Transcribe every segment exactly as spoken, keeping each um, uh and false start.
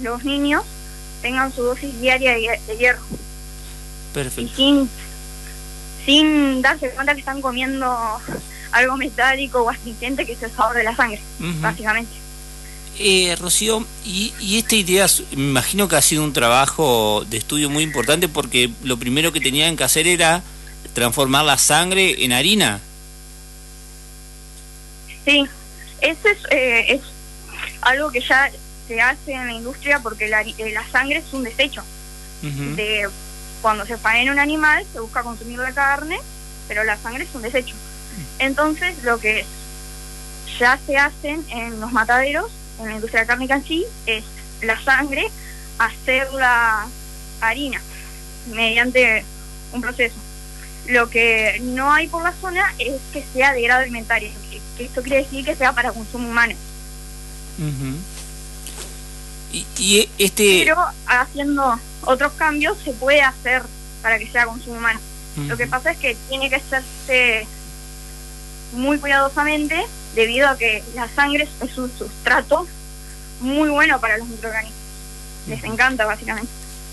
los niños tengan su dosis diaria de, de hierro. Perfecto. Y sin, sin darse cuenta que están comiendo algo metálico o astringente, que es el sabor de la sangre, uh-huh. básicamente. Eh, Rocío, y, y esta idea, me imagino que ha sido un trabajo de estudio muy importante, porque lo primero que tenían que hacer era transformar la sangre en harina. Sí, eso es, eh, es algo que ya se hace en la industria, porque la, eh, la sangre es un desecho. Uh-huh. De cuando se faena un animal, se busca consumir la carne, pero la sangre es un desecho. Entonces, lo que ya se hacen en los mataderos, en la industria cárnica en sí, es la sangre hacerla harina mediante un proceso. Lo que no hay por la zona es que sea de grado alimentario, que, que esto quiere decir que sea para consumo humano. Uh-huh. y, y este Pero haciendo otros cambios se puede hacer para que sea consumo humano. Uh-huh. Lo que pasa es que tiene que hacerse muy cuidadosamente, debido a que la sangre es un sustrato muy bueno para los microorganismos. Les encanta, básicamente.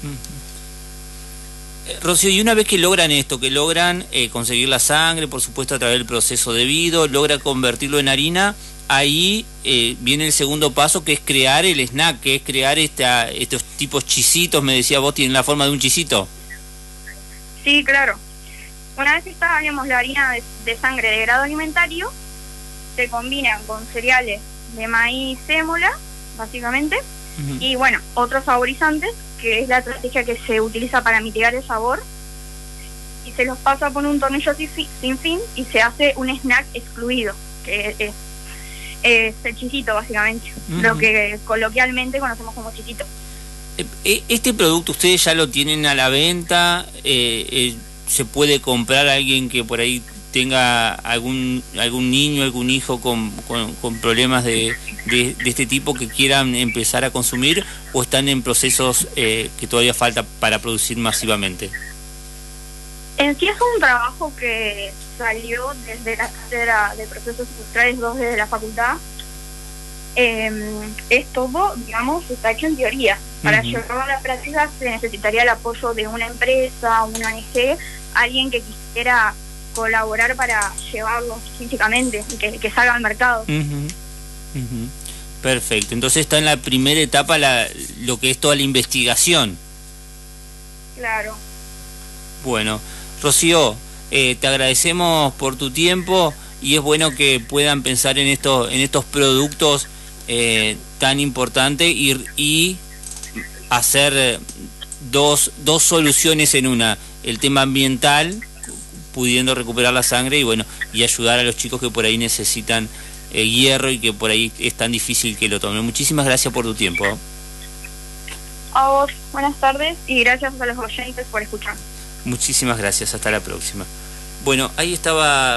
Eh, Rocío, y una vez que logran esto, que logran eh, conseguir la sangre, por supuesto a través del proceso debido, logra convertirlo en harina, ahí eh, viene el segundo paso, que es crear el snack, que es crear esta, estos tipos chisitos, me decía vos, tienen la forma de un chisito. Sí, claro. Una vez que está, digamos, la harina de, de sangre de grado alimentario, se combinan con cereales de maíz sémola, básicamente, uh-huh. y bueno, otros saborizantes, que es la estrategia que se utiliza para mitigar el sabor, y se los pasa por un tornillo sin fin y se hace un snack excluido, que es, es el chisito, básicamente, uh-huh. lo que coloquialmente conocemos como chisito. Este producto ustedes ya lo tienen a la venta, eh, eh, se puede comprar a alguien que por ahí tenga algún algún niño, algún hijo con, con, con problemas de, de, de este tipo, que quieran empezar a consumir, o están en procesos eh, que todavía falta para producir masivamente. En sí es un trabajo que salió desde la cátedra de procesos industriales dos de la facultad. Eh, es todo, digamos, está hecho en teoría. Para uh-huh. llevarlo a la práctica se necesitaría el apoyo de una empresa, una O N G, alguien que quisiera colaborar para llevarlo físicamente y que, que salga al mercado. Uh-huh. Uh-huh. Perfecto, entonces está en la primera etapa la, lo que es toda la investigación. Claro. Bueno, Rocío, eh, te agradecemos por tu tiempo, y es bueno que puedan pensar en estos en estos productos eh, tan importantes y, y hacer dos, dos soluciones en una: el tema ambiental, pudiendo recuperar la sangre, y bueno, y ayudar a los chicos que por ahí necesitan eh, hierro y que por ahí es tan difícil que lo tomen. Muchísimas gracias por tu tiempo. A vos, buenas tardes, y gracias a los oyentes por escuchar. Muchísimas gracias, hasta la próxima. Bueno, ahí estaba